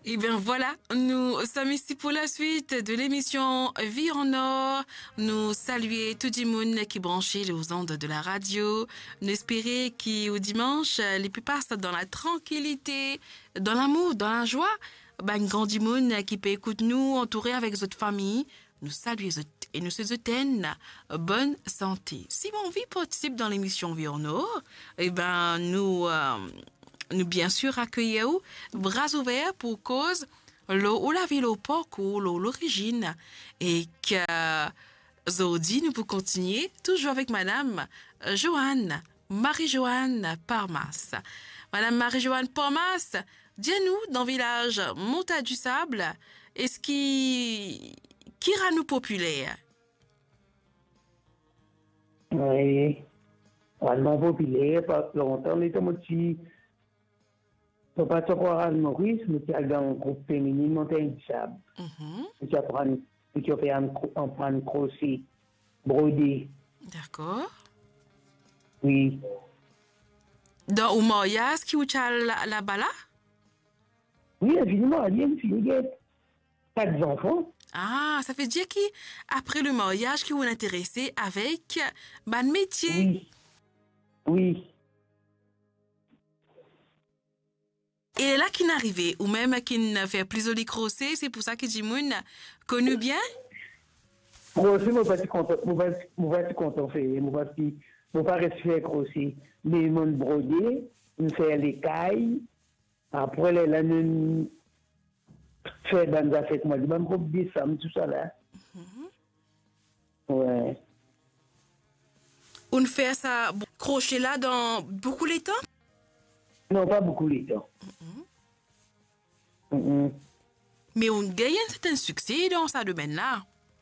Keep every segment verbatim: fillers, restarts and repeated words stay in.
Et bien voilà, nous sommes ici pour la suite de l'émission Vie en Or. Nous saluer tout le monde qui est branché aux ondes de la radio. Nous espérer qu'au dimanche, les plus passent dans la tranquillité, dans l'amour, dans la joie. Ben, grand monde qui peut écouter nous, entouré avec votre famille. Nous saluons et nous souhaitons bonne santé. Si vous envie participe dans l'émission Vie en Or, eh ben, nous... Euh, Nous, bien sûr, accueillons bras ouverts pour cause l'eau ou la ville au port ou l'origine. Et que, aujourd'hui, nous pouvons continuer toujours avec Madame Joanne, Marie-Joanne Parmas. Madame Marie-Joanne Parmas, dis-nous, dans le village Montagne du Sable, est-ce qui, qui rend nous populaire? Oui, vraiment populaire, parce que longtemps, les tomati. Son pas à Maurice, mais tu as dans un groupe féminin Montagne du Sable. Tu apprends, tu fais en prendre crochet, broder. D'accord. Oui. Dans au mariage qui ou la, la bala? Oui, évidemment, il y a une fillette. Quatre enfants. Ah, ça fait dire qu'après le mariage, qui vous intéressé avec ban métier. Oui. Oui. Et là, qui n'arrivait, ou même qui ne fait plus de crochet, c'est pour ça que Jimoun connu bien? Moi aussi, moi, je suis content, moi, je suis content, moi, je suis pas rester faire crochet. Mais mon broder, on fait les cailles, après, là, nous fait dans la fête, moi, je vais me couper des femmes, tout ça, là. Ouais. On fait ça, crochet là, dans beaucoup de temps? Non, pas beaucoup de temps. Mm -hmm. Mais on gagne un certain succès dans ce domaine-là.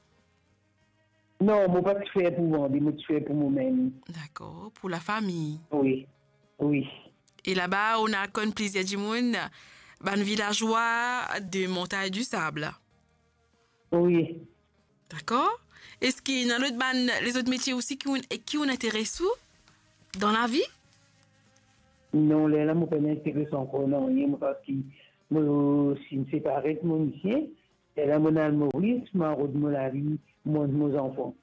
Non, moi, pas de faire pour moi, mais je fais pour moi-même. D'accord, pour la famille. Oui, oui. Et là-bas, on a connu plaisir du monde, un villageois de Montagne du Sable. Oui. D'accord. Est-ce qu'il y a autre ban, les autres métiers aussi qui ont, qui ont intéressé dans la vie? Non, là, là, je ne suis pas intéressé encore, non, parce que je suis séparé de mon métier. Et là, je suis Maurice, je suis mon mari, mes enfants.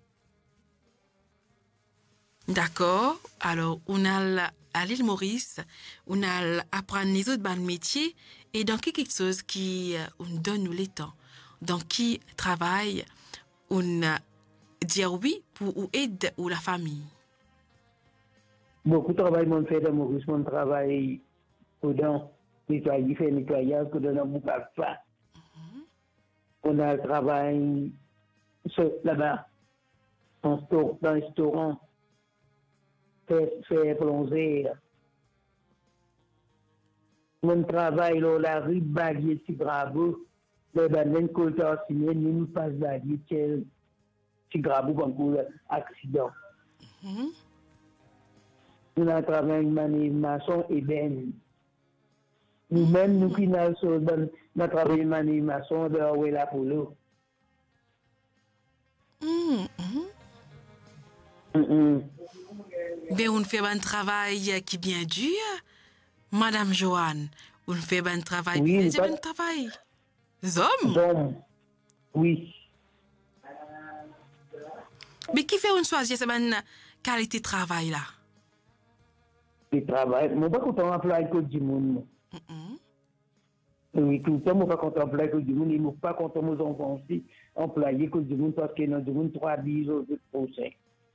D'accord. Alors, on a à l'île Maurice, on a apprendre les autres ban métiers et dans quelque chose qui on donne nous les temps. Dans qui travaille, on dit oui pour aider ou la famille. Beaucoup de travail mon fait dans Maurice, mon travail dedans, nettoyer, faire nettoyage, que dans beaucoup de ça. On a le travail là-bas, dans le restaurant, faire, faire plonger. Mon travail là, la rue Baguier, c'est grave. Les bandes colteurs signées, nous nous passons Baguier, c'est grave pour un accident. Nous avons travaillé en maçon et ben. Nous-mêmes, nous qui avons travaillé en maçon, nous avons la polo. Mais on fait un travail qui est bien dur, Madame Joanne. On fait un travail oui, bien dur, un travail. Hommes? Hommes, oui. Mais qui fait une choisir cette qualité de travail là? Le travail, je ne suis pas content d'employer que du monde. Oui, tout le temps, je ne suis pas content d'employer que du monde. Je ne suis pas content de mes enfants aussi employer que du monde parce que dans du monde, trois dix au prochain.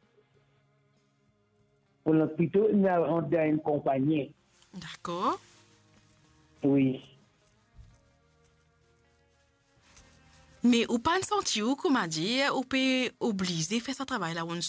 On a plutôt une rendre à une compagnie. D'accord. Oui. Mais ou pas sentir, comment dire, ou peut obliger faire ce travail là, on